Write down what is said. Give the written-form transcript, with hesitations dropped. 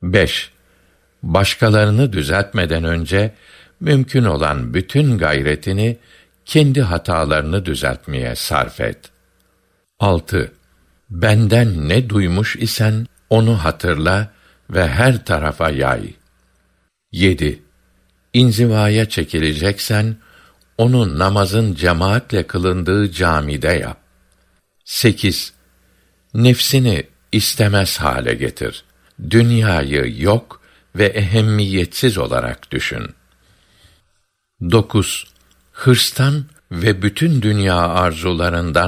5. Başkalarını düzeltmeden önce mümkün olan bütün gayretini kendi hatalarını düzeltmeye sarf et. 6. Benden ne duymuş isen onu hatırla ve her tarafa yay. 7. İnzivaya çekileceksen onu namazın cemaatle kılındığı camide yap. 8. Nefsini istemez hale getir. Dünyayı yok ve ehemmiyetsiz olarak düşün. 9. Hırstan ve bütün dünya arzularından